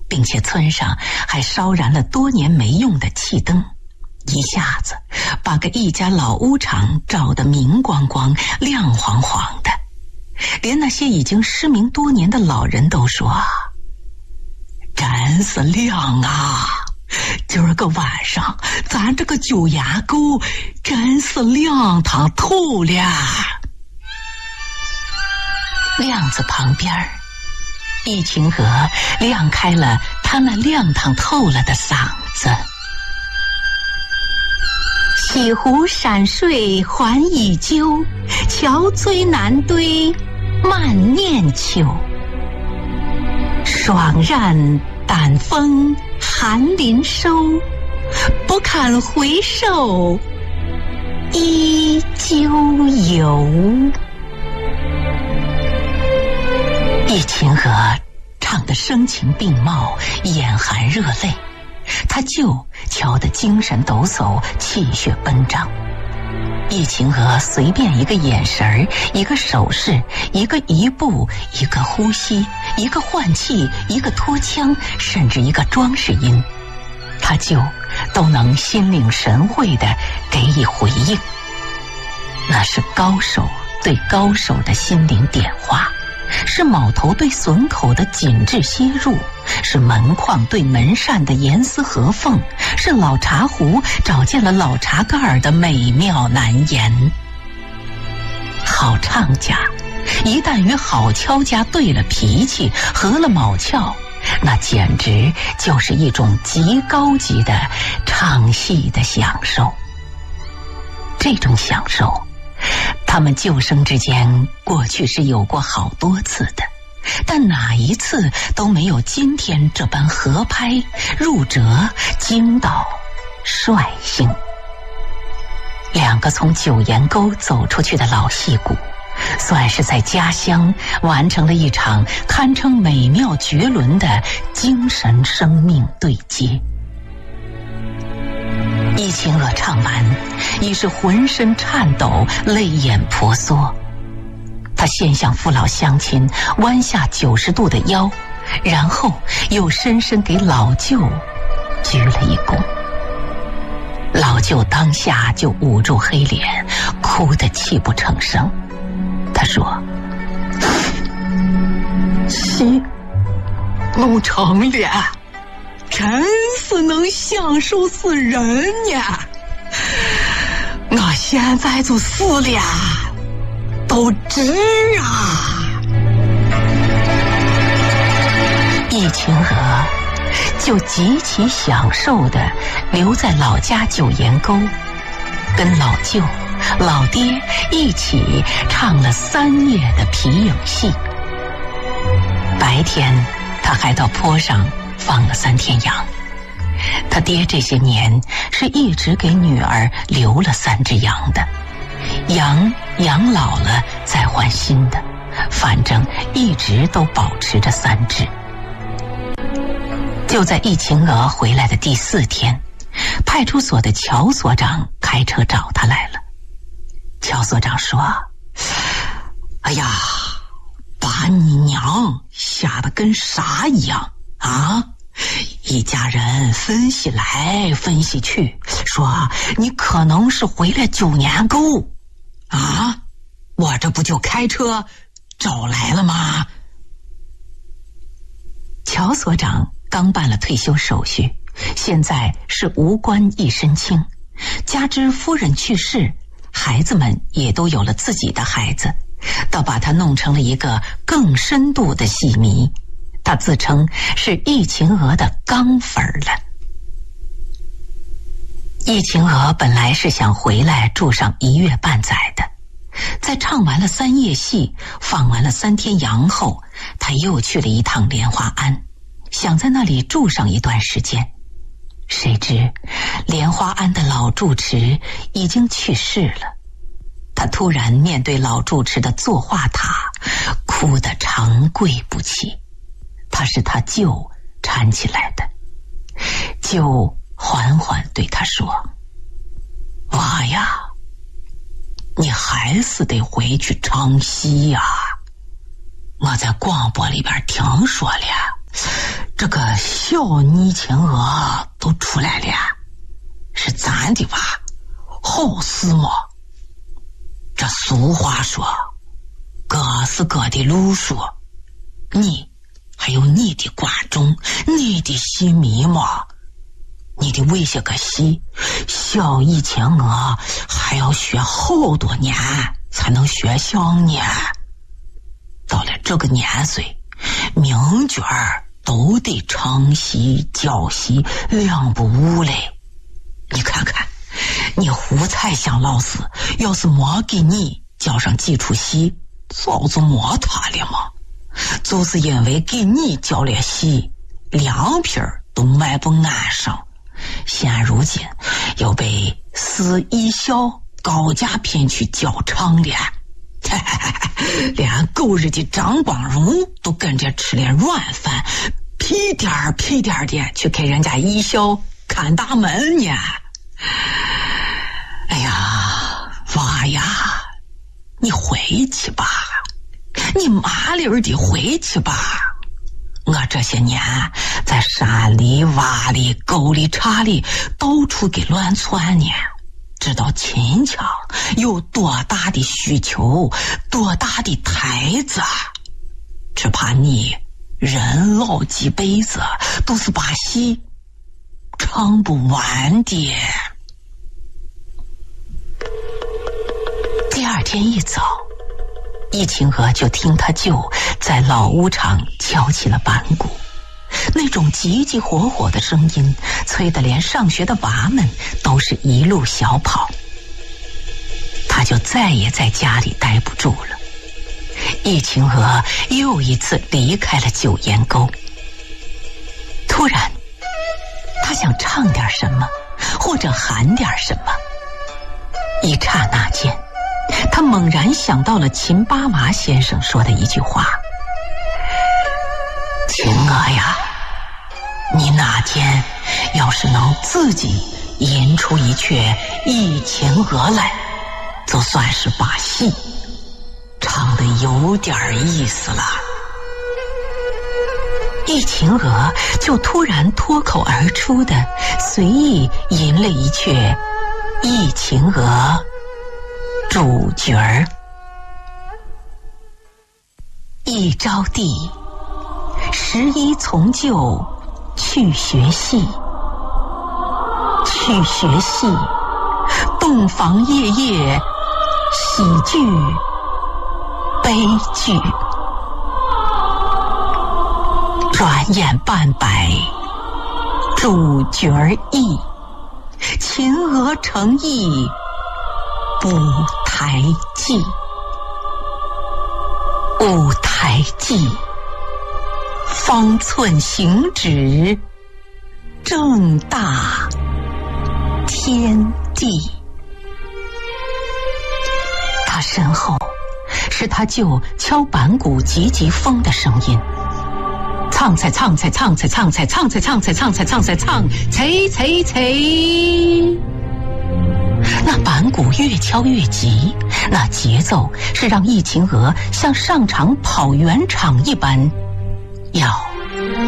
并且村上还烧燃了多年没用的气灯，一下子把个一家老屋场照得明光光、亮晃晃的，连那些已经失明多年的老人都说：“真是亮啊！今儿个晚上，咱这个九崖沟真是亮堂透了。”亮子旁边，易秦娥亮开了他那亮堂透了的嗓子：“西湖山水还依旧，桥醉南堆万年秋。霜髯丹枫寒林收，不堪回首依旧游。”易秦娥唱得声情并茂，眼含热泪，他舅瞧得精神抖擞，气血奔张。易秦娥随便一个眼神，一个手势，一个移步，一个呼吸，一个换气，一个拖腔，甚至一个装饰音，他舅都能心领神会地给予回应。那是高手对高手的心灵点化，是卯头对笋口的紧致吸入，是门框对门扇的严丝合缝，是老茶壶找见了老茶盖的美妙难言。好唱家一旦与好敲家对了脾气，合了卯窍，那简直就是一种极高级的唱戏的享受。这种享受他们旧生之间过去是有过好多次的，但哪一次都没有今天这般合拍、入辙、精到、率性。两个从九岩沟走出去的老戏骨，算是在家乡完成了一场堪称美妙绝伦的精神生命对接。易秦娥唱完，已是浑身颤抖，泪眼婆娑。他先向父老乡亲弯下90度的腰，然后又深深给老舅鞠了一躬。老舅当下就捂住黑脸，哭得泣不成声。他说：“戏弄成了，真是能享受死人呀！我现在就死了，都值啊！”易秦娥就极其享受地留在老家九岩沟，跟老舅、老爹一起唱了3夜的皮影戏。白天他还到坡上放了3天羊。他爹这些年是一直给女儿留了3只羊的，羊养老了再换新的，反正一直都保持着3只。就在易秦娥回来的第4天，派出所的乔所长开车找他来了。乔所长说：“哎呀，把你娘吓得跟啥一样啊！一家人分析来分析去，说你可能是回来9年沟啊！我这不就开车找来了吗？”乔所长刚办了退休手续，现在是无官一身轻，加之夫人去世，孩子们也都有了自己的孩子，倒把他弄成了一个更深度的戏迷。他自称是易秦娥的钢粉了。易秦娥本来是想回来住上1月半载的，在唱完了3夜戏，放完了3天羊后，他又去了一趟莲花庵，想在那里住上一段时间。谁知莲花庵的老住持已经去世了，他突然面对老住持的坐化塔，哭得长跪不起。他是他舅搀起来的，舅缓缓对他说：“娃呀，你还是得回去唱戏呀。我在广播里边听说了， 这个小泥青鹅都出来了，是咱的吧？好事嘛。这俗话说，各是各的路数，你还有你的观众，你的戏迷嘛。你的为些个戏，小以前鹅还要学好多年才能学像呢。到了这个年岁，名角儿都得唱戏教戏，两不误嘞。你看看，你胡彩香老师要是没给你教上几出戏，早就没他了嘛。就是因为给你教了戏，两瓶都卖不安上，现如今又被市艺校高价片去教唱了。连狗日的张光荣都跟着吃了软饭，屁颠儿的去给人家艺校看大门呢。哎呀，娃呀，你回去吧，你麻溜的回去吧。我这些年在山里洼里沟里岔里到处给乱窜呢，知道秦腔有多大的需求，多大的台子，只怕你人老几辈子都是把戏唱不完的。第二天一早，易清娥就听他舅在老屋场敲起了板鼓，那种急急火火的声音催得连上学的娃们都是一路小跑。他就再也在家里待不住了，易清娥又一次离开了九烟沟。突然他想唱点什么，或者喊点什么，一刹那间他猛然想到了秦八娃先生说的一句话：秦娥呀，你哪天要是能自己吟出一阙忆秦娥来，就算是把戏唱得有点意思了。易秦娥就突然脱口而出的随意吟了一阙易秦娥主角儿。一招娣11从旧去学戏，去学戏洞房夜夜喜剧悲剧，转眼半百主角儿意，秦娥成意舞台记。舞台记方寸行止，正大天地。他身后是他舅敲板鼓急急风的声音，唱菜唱菜唱菜唱菜唱菜唱菜唱菜唱菜唱菜菜菜。那板鼓越敲越急，那节奏是让易秦娥像上场跑圆场一般，要